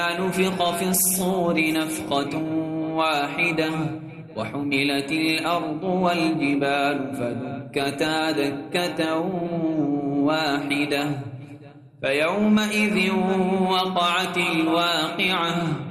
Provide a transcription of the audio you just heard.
نفخ في الصور نفخة واحدة وحملت الأرض والجبال فدكتا دكة واحدة فيومئذ وقعت الواقعة